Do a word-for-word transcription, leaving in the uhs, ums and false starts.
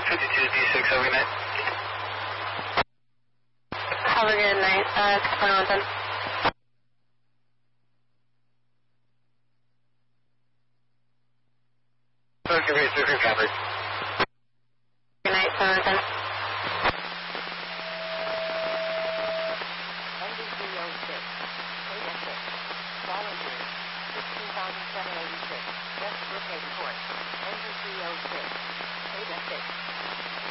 fifty-two D six, have a good night. Have a good night. Uh, California one ten. Tokyo Base, Victor Covered. Good night, seven one ten. N B three oh six, Data six, Volunteer, sixteen thousand seven hundred eighty-six, West Brookhaven Court, N B three oh six, Data six.